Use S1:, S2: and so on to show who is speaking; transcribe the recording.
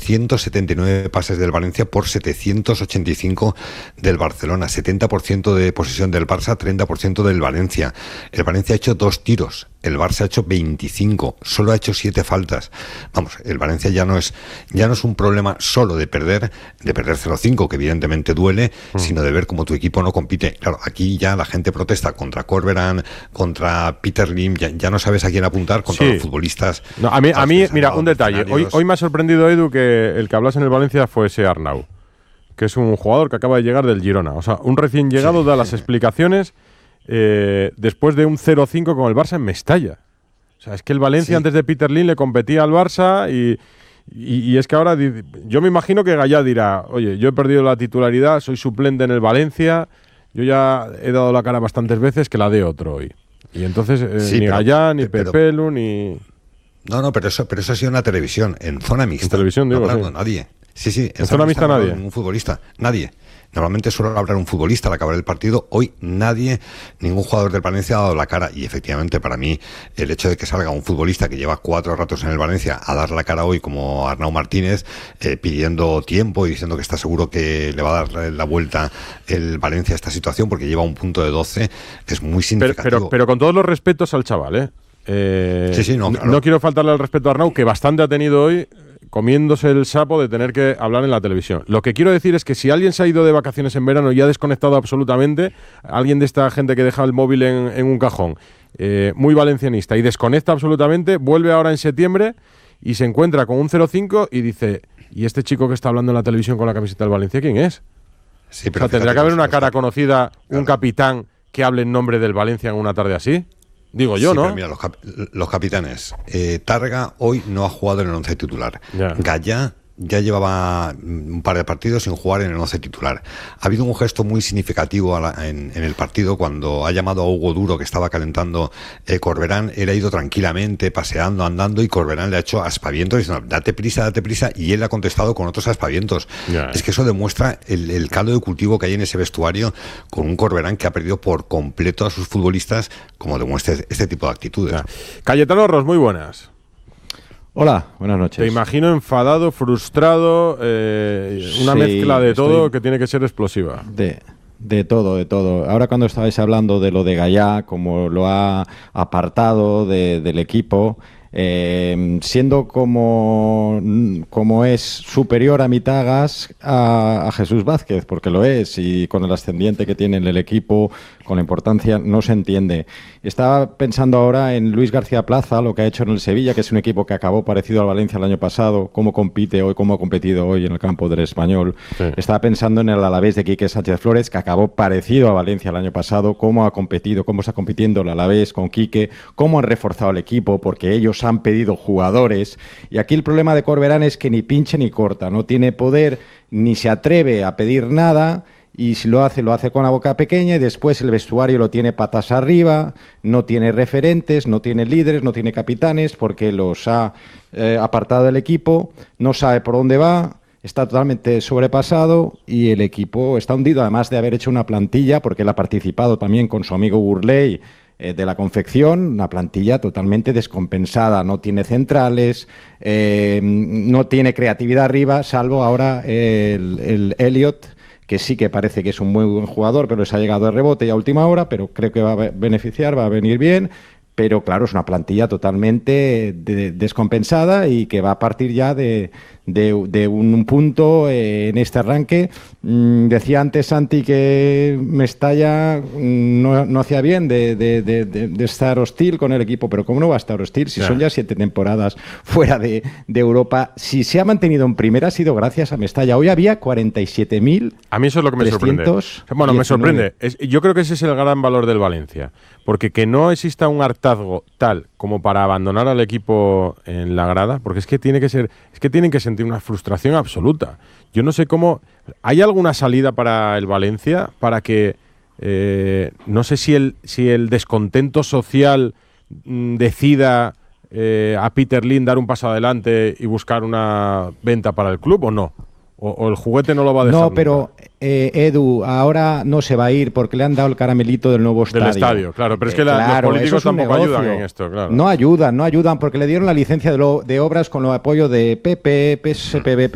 S1: 879 pases del Valencia por 785 del Barcelona, 70% de posesión del Barça, 30% del Valencia. El Valencia ha hecho 2 tiros, el Barça ha hecho 25, solo ha hecho 7 faltas. Vamos, el Valencia ya no es un problema solo de perder 0-5, que evidentemente duele, sino de ver cómo tu equipo no compite. Claro, aquí ya la gente protesta contra Corberán, contra Peter Lim, ya no sabes a quién apuntar contra los futbolistas.
S2: No, a mí mira, un detalle. Hoy me ha sorprendido, Edu, que el que hablase en el Valencia fuese Arnau, que es un jugador que acaba de llegar del Girona. O sea, un recién llegado da las explicaciones después de un 0-5 con el Barça en Mestalla. O sea, es que el Valencia antes de Peter Lim le competía al Barça y es que ahora yo me imagino que Gallá dirá, oye, yo he perdido la titularidad, soy suplente en el Valencia, yo ya he dado la cara bastantes veces, que la dé otro hoy. Y entonces ni Gallá, ni Pepelu, ni...
S1: No, pero eso ha sido una televisión, en zona mixta.
S2: En televisión, digo,
S1: no nadie. Sí,
S2: en zona mixta nadie.
S1: Un futbolista, nadie. Normalmente suele hablar un futbolista al acabar el partido. Hoy ningún jugador del Valencia ha dado la cara. Y efectivamente, para mí, el hecho de que salga un futbolista que lleva 4 ratos en el Valencia a dar la cara hoy, como Arnau Martínez, pidiendo tiempo y diciendo que está seguro que le va a dar la vuelta el Valencia a esta situación, porque lleva un punto de 12, es muy significativo.
S2: Pero con todos los respetos al chaval,
S1: claro.
S2: No quiero faltarle al respeto a Arnau, que bastante ha tenido hoy, comiéndose el sapo de tener que hablar en la televisión. Lo que quiero decir es que si alguien se ha ido de vacaciones en verano y ha desconectado absolutamente, alguien de esta gente que deja el móvil en un cajón, muy valencianista, y desconecta absolutamente, vuelve ahora en septiembre y se encuentra con un 0-5 y dice, ¿y este chico que está hablando en la televisión con la camiseta del Valencia, quién es?
S1: Sí, pero
S2: tendría que haber una cara conocida, un capitán que hable en nombre del Valencia en una tarde así. Digo yo, ¿no?
S1: Pero mira, los capitanes. Targa hoy no ha jugado en el 11 titular. Gallá ya llevaba un par de partidos sin jugar en el 11 titular. Ha habido un gesto muy significativo en el partido cuando ha llamado a Hugo Duro, que estaba calentando Corberán. Él ha ido tranquilamente, paseando, andando, y Corberán le ha hecho aspavientos diciendo, date prisa, y él ha contestado con otros aspavientos. Es que eso demuestra el caldo de cultivo que hay en ese vestuario, con un Corberán que ha perdido por completo a sus futbolistas, como demuestra este tipo de actitudes.
S2: Cayetano Ros, muy buenas.
S3: Hola, buenas noches.
S2: Te imagino enfadado, frustrado, una mezcla de todo que tiene que ser explosiva.
S3: De todo. Ahora cuando estabais hablando de lo de Gallá, como lo ha apartado del equipo, siendo como es superior a Mitagas a Jesús Vázquez, porque lo es, y con el ascendiente que tiene en el equipo, con la importancia, no se entiende. Estaba pensando ahora en Luis García Plaza, lo que ha hecho en el Sevilla, que es un equipo que acabó parecido al Valencia el año pasado, cómo compite hoy, cómo ha competido hoy en el campo del Español. Sí. Estaba pensando en el Alavés de Quique Sánchez Flores, que acabó parecido a Valencia el año pasado, cómo ha competido, cómo está compitiendo el Alavés con Quique, cómo han reforzado el equipo, porque ellos han pedido jugadores. Y aquí el problema de Corberán es que ni pinche ni corta, no tiene poder, ni se atreve a pedir nada. Y si lo hace con la boca pequeña, y después el vestuario lo tiene patas arriba, no tiene referentes, no tiene líderes, no tiene capitanes, porque los ha apartado del equipo, no sabe por dónde va, está totalmente sobrepasado y el equipo está hundido, además de haber hecho una plantilla, porque él ha participado también con su amigo Burley de la confección, una plantilla totalmente descompensada, no tiene centrales, no tiene creatividad arriba, salvo ahora el Elliot, que sí que parece que es un muy buen jugador, pero les ha llegado de rebote y a última hora, pero creo que va a beneficiar, va a venir bien, pero claro, es una plantilla totalmente descompensada y que va a partir ya de un punto en este arranque. Decía antes Santi que Mestalla no hacía bien de estar hostil con el equipo, pero ¿cómo no va a estar hostil si son ya 7 temporadas fuera de Europa? Si se ha mantenido en primera ha sido gracias a Mestalla. Hoy había 47.000.
S2: A mí eso es lo que me sorprende. Bueno, me sorprende. Yo creo que ese es el gran valor del Valencia, porque que no exista un hartazgo tal como para abandonar al equipo en la grada, porque es que tienen que sentir una frustración absoluta. Yo no sé cómo... ¿Hay alguna salida para el Valencia para que... no sé si el descontento social decida a Peter Lim dar un paso adelante y buscar una venta para el club o no? ¿O el juguete no lo va a dejar?
S3: No, pero Edu, ahora no se va a ir porque le han dado el caramelito del nuevo estadio.
S2: Del estadio, claro, pero es que los políticos tampoco ayudan en esto, claro.
S3: No ayudan porque le dieron la licencia de obras con el apoyo de PP, PSPB,